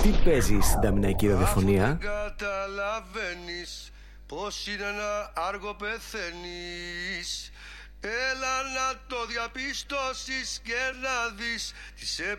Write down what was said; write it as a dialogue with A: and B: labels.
A: Τι παίζει στην ταμιναϊκή ραδιοφωνία?
B: Καταλαβαίνεις πως είναι ένα άργο πεθαίνεις. Έλα να το διαπιστώσεις και να δεις τις